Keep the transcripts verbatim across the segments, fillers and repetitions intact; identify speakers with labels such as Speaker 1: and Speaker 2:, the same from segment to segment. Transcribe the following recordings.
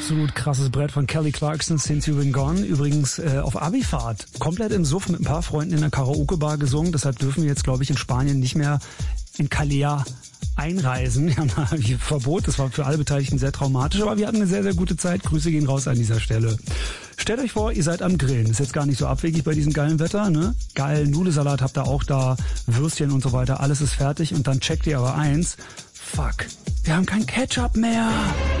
Speaker 1: absolut krasses Brett von Kelly Clarkson, Since You've Been Gone. Übrigens äh, auf Abifahrt. Komplett im Suff mit ein paar Freunden in der Karaoke-Bar gesungen. Deshalb dürfen wir jetzt, glaube ich, in Spanien nicht mehr in Calea einreisen. Wir haben da ein Verbot. Das war für alle Beteiligten sehr traumatisch. Aber wir hatten eine sehr, sehr gute Zeit. Grüße gehen raus an dieser Stelle. Stellt euch vor, ihr seid am Grillen. Ist jetzt gar nicht so abwegig bei diesem geilen Wetter, ne? Geilen Nudelsalat habt ihr auch da, Würstchen und so weiter. Alles ist fertig. Und dann checkt ihr aber eins. Fuck, wir haben kein Ketchup mehr.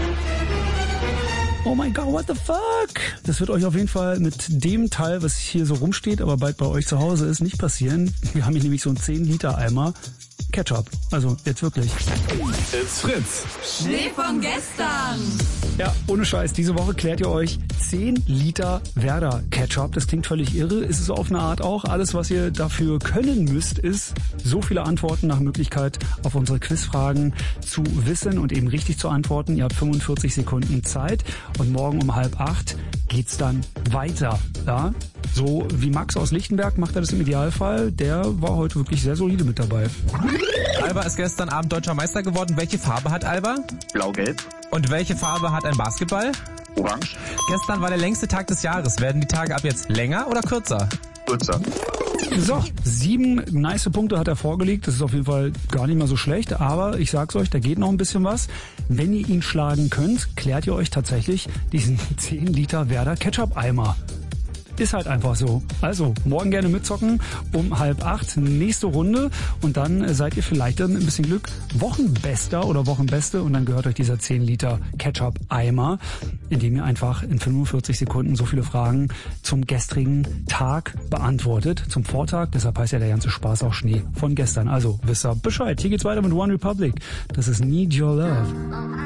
Speaker 1: Oh mein Gott, what the fuck? Das wird euch auf jeden Fall mit dem Teil, was hier so rumsteht, aber bald bei euch zu Hause ist, nicht passieren. Wir haben hier nämlich so einen zehn Liter Eimer Ketchup. Also jetzt wirklich.
Speaker 2: It's Fritz.
Speaker 3: Schnee von gestern.
Speaker 1: Ja, ohne Scheiß. Diese Woche klärt ihr euch zehn Liter Werder Ketchup. Das klingt völlig irre. Ist es auf eine Art auch. Alles, was ihr dafür können müsst, ist so viele Antworten nach Möglichkeit auf unsere Quizfragen zu wissen und eben richtig zu antworten. Ihr habt fünfundvierzig Sekunden Zeit und morgen um halb acht geht's dann weiter. Ja, so wie Max aus Lichtenberg macht er das im Idealfall. Der war heute wirklich sehr solide mit dabei.
Speaker 4: Alba ist gestern Abend deutscher Meister geworden. Welche Farbe hat Alba?
Speaker 5: Blau-Gelb.
Speaker 4: Und welche Farbe hat ein Basketball?
Speaker 5: Orange.
Speaker 4: Gestern war der längste Tag des Jahres. Werden die Tage ab jetzt länger oder kürzer?
Speaker 5: Kürzer.
Speaker 1: So, sieben nice Punkte hat er vorgelegt. Das ist auf jeden Fall gar nicht mal so schlecht. Aber ich sag's euch, da geht noch ein bisschen was. Wenn ihr ihn schlagen könnt, klärt ihr euch tatsächlich diesen zehn Liter Werder Ketchup-Eimer. Ist halt einfach so. Also, morgen gerne mitzocken um halb acht, nächste Runde und dann seid ihr vielleicht dann ein bisschen Glück Wochenbester oder Wochenbeste und dann gehört euch dieser zehn Liter Ketchup-Eimer, indem ihr einfach in fünfundvierzig Sekunden so viele Fragen zum gestrigen Tag beantwortet, zum Vortag. Deshalb heißt ja der ganze Spaß auch Schnee von gestern. Also, wisst ihr Bescheid. Hier geht's weiter mit One Republic. Das ist Need Your Love.